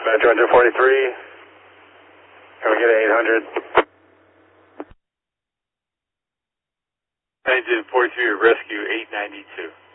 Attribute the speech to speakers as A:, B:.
A: Metro engine 43. Can we get 800?
B: Engine 43 rescue 892.